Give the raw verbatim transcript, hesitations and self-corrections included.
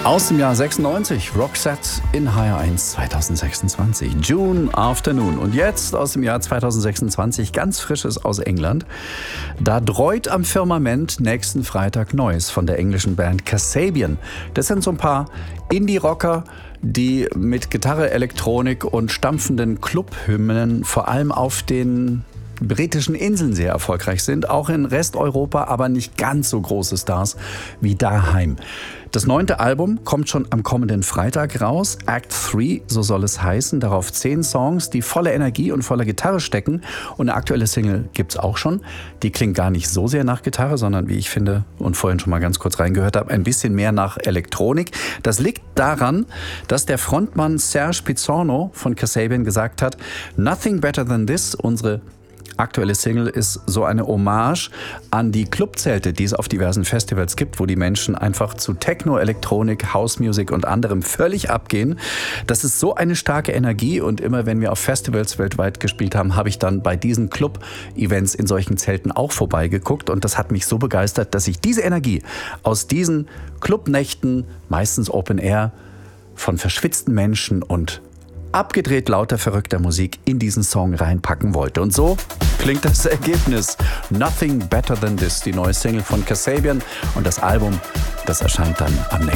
Aus dem Jahr sechsundneunzig, Roxette in H R eins zweitausendsechsundzwanzig, June Afternoon. Und jetzt aus dem Jahr zweitausendsechsundzwanzig, ganz frisches aus England. Da dreut am Firmament nächsten Freitag Neues von der englischen Band Kasabian. Das sind so ein paar Indie-Rocker, die mit Gitarre, Elektronik und stampfenden Clubhymnen vor allem auf den britischen Inseln sehr erfolgreich sind, auch in Resteuropa, aber nicht ganz so große Stars wie daheim. Das neunte Album kommt schon am kommenden Freitag raus, Act drei, so soll es heißen. Darauf zehn Songs, die voller Energie und voller Gitarre stecken. Und eine aktuelle Single gibt's auch schon. Die klingt gar nicht so sehr nach Gitarre, sondern wie ich finde und vorhin schon mal ganz kurz reingehört habe, ein bisschen mehr nach Elektronik. Das liegt daran, dass der Frontmann Serge Pizzorno von Kasabian gesagt hat, Nothing Better Than This, unsere aktuelle Single ist so eine Hommage an die Clubzelte, die es auf diversen Festivals gibt, wo die Menschen einfach zu Techno, Elektronik, Housemusik und anderem völlig abgehen. Das ist so eine starke Energie und immer wenn wir auf Festivals weltweit gespielt haben, habe ich dann bei diesen Club-Events in solchen Zelten auch vorbeigeguckt und das hat mich so begeistert, dass ich diese Energie aus diesen Clubnächten, meistens Open Air, von verschwitzten Menschen und abgedreht lauter verrückter Musik in diesen Song reinpacken wollte. Und so klingt das Ergebnis. Nothing Better Than This, die neue Single von Kasabian und das Album, das erscheint dann am nächsten